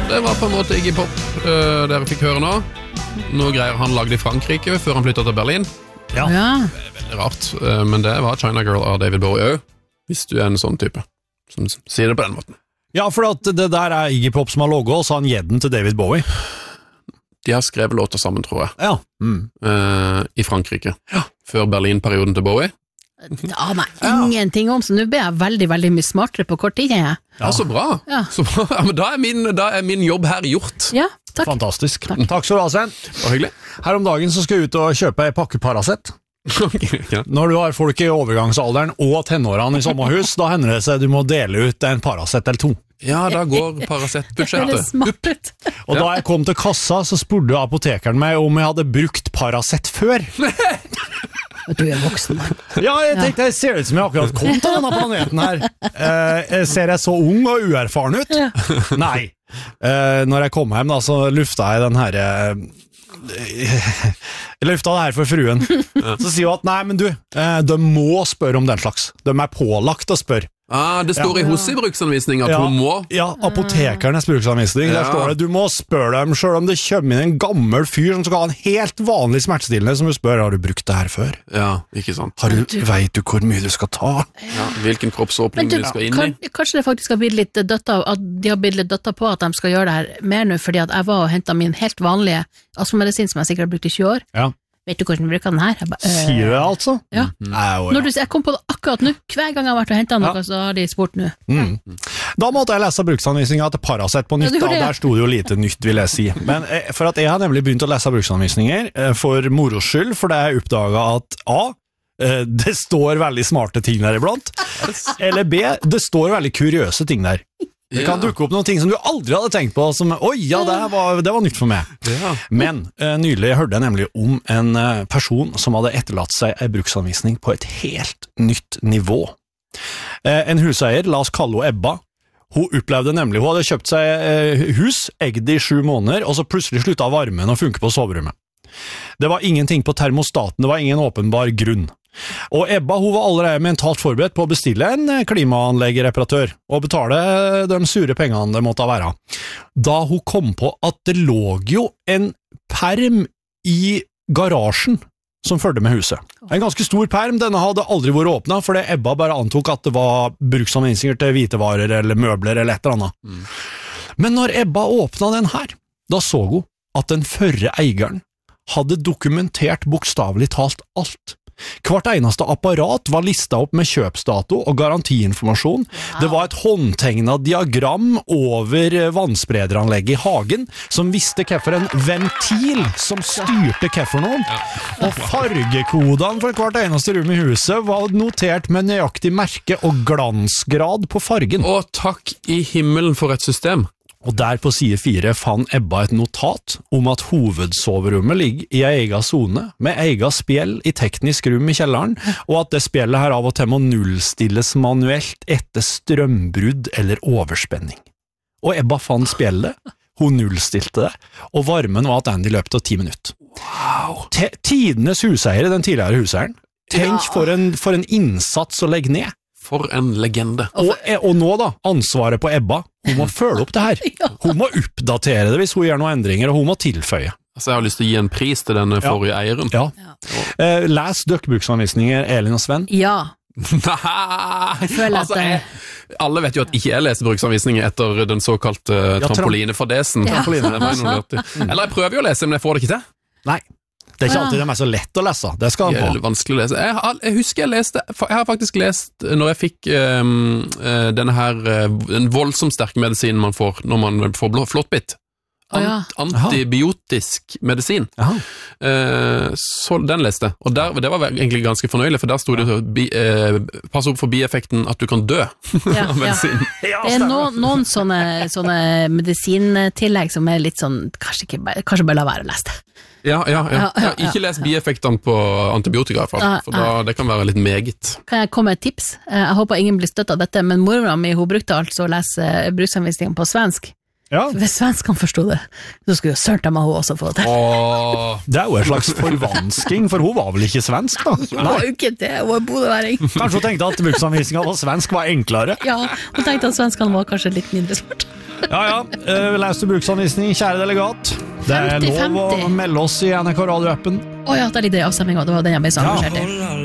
det var på en måte Iggy Pop dere fikk høre nå. Noe greier han lagde i Frankrike før han flyttet til Berlin. Ja. Det er veldig rart, men det var China Girl av David Bowie også, hvis du er en sånn type som sier det på den måten. Ja, for at det der er Iggy Pop som har logget, og så har han gitt den til David Bowie. De har skrevet låter sammen, tror jeg. Ja. I Frankrike. Ja. Før Berlin-perioden til Bowie. Ja, nei, ingenting om, så nå ble jeg veldig, veldig mye smartere på kort tid, jeg. Ja, så bra. Ja. Så bra. Ja, men da er min jobb her gjort. Ja, takk. Fantastisk. Takk skal du ha, Sven. Det var hyggelig. Her om dagen så skal jeg ut og kjøpe en pakke Paracet. Okay. Når du har folk i overgangsalderen og tenårene i sommerhus, da hender det seg du må dele ut en Paracet eller 2. Ja, da går Det Paracet-budsjettet. smart ut. Og da jeg kom til kassa, så spurte apotekeren meg om jeg hadde brukt Paracet før. Du er voksen. Ja, jeg tenkte, jeg ser ut som jeg akkurat kom til denne planeten her. Ser jeg så ung og uerfaren ut? Ja. Nei. Når jeg kom hjem da, så lufta jeg den her... Jeg lufta det her for fruen. Så sier hun at, nei, men du, de må spørre om den slags. De er pålagt å spørre. Det står i hos i bruksanvisning at hun må. Ja, apotekernes bruksanvisning. Der står det, du må spørre dem, selv om det kommer inn en gammel fyr som skal ha en helt vanlig smertestillende, som du spør, har du brukt det her før? Ja, ikke sant. Vet du hvor mye du skal ta? Ja, hvilken kroppsåpning du skal inn i? Kanskje det faktisk har blitt litt døtta, at de har blitt litt døtta på at de skal gjøre det her mer nå, fordi at jeg var og hentet min helt vanlige astmamedisin som jeg sikkert har brukt i 20 år. Ja. Vet du hvordan du bruker den her? Sier du det altså? Ja. Når jeg kom på det akkurat nå, hver gang jeg har vært og hentet noe, så har de spurt nå. Da måtte jeg lese bruksanvisningen til Paracet på nytt, der stod det jo lite nytt, vil jeg si. Men for at jeg har nemlig begynt å lese bruksanvisninger, for moros skyld, for det jeg oppdaget at det står veldig smarte ting der iblant, eller B, det står veldig kuriøse ting der. Det kan dukke opp noen ting som du aldri hadde tenkt på, som, oi, ja, det var nytt for meg. Ja. Men nylig hørte jeg nemlig om en person som hadde etterlatt seg en bruksanvisning på et helt nytt nivå. En huseier, la oss kalle henne Ebba, hun opplevde nemlig, hun hadde kjøpt seg hus, eggd i 7 måneder, og så plutselig sluttet varmen å funke på soverommet. Det var ingenting på termostaten, det var ingen åpenbar grunn. Og Ebba, hun var allerede mentalt forberedt på å bestille en klimaanleggereparatør og betale de sure pengene det måtte være. Da hun kom på at det lå jo en perm i garasjen som følte med huset. En ganske stor perm, denne hadde aldri vært åpnet, fordi Ebba bare antok at det var bruksanvisninger til hvitevarer eller møbler eller et eller annet. Men når Ebba åpnet den her, da så hun at den førre eieren hadde dokumentert bokstavelig talt alt. Hvert eneste apparat var listet opp med kjøpsdato og garantiinformasjon. Det var et håndtegnet diagram over vannsprederanlegget i hagen, som visste hvorfor en ventil som styrte hvorfor noen. Og fargekodene for hvert eneste rom i huset var notert med nøyaktig merke og glansgrad på fargen. Å, takk i himmelen for et system. Og der på side 4 fant Ebba et notat om at hovedsoverommet ligger i en egen zone, med egen spjell i teknisk rom i kjelleren, og at det spjellet her av og til må nullstilles manuelt etter strømbrudd eller overspenning. Og Ebba fant spjellet, hun nullstilte det, og varmen var tilbake i løpet av 10 minutter. Wow. Tidenes huseier, den tidligere huseieren. Tenk for en innsats å legge ned. For en legende. Og nå da, ansvaret på Ebba, hun må følge opp det her. Hun må oppdatere det hvis hun gjør noen endringer, og hun må tilføye. Altså, jeg har lyst til å gi en pris til denne forrige eieren. Ja. Les døkkbruksanvisninger, Elin og Sven. Ja. Nei, føler at alle vet jo at ikke jeg leser bruksanvisninger etter den såkalte trampolinefadesen. Eller jeg prøver jo å lese, men jeg får det ikke til. Nei. Det er ikke alltid det er så lett å lese. Det skal det er vanskelig å lese. Jeg husker jeg har faktisk lest når jeg fikk denne her den voldsomt sterke medisinen man får når man får flåttbitt. Antibiotisk medisin. Så den leste. Og det var egentlig ganske fornøyelig, for der stod det pass opp for bieffekten at du kan dø av medisinen. Det er noen sånne medisintillegg som er litt sånn, kanskje bare la være å lese det. Ja. Ikke les bieffektene på antibiotika, for det kan være litt meget. Kan jeg komme med et tips? Jeg håper ingen blir støttet av dette, men mormor mi, hun brukte altså å lese bruksanvisningen på svensk. Ja. Hvis svenskene forstod det, så skulle jo søren meg hun også få det til. Det er jo en slags forvansking, for hun var vel ikke svensk da? Hun var jo ikke det, hun var bodeværing. Kanskje hun tenkte at bruksanvisningen på svensk var enklere? Ja, hun tenkte at svenskene var kanskje litt mindre smart. Ja, les du bruksanvisning, kjære delegat. Det er lov å melde oss i NRK Radio-appen. Åja, der ligger det i avstemningen, det var den jeg ble så engasjert i.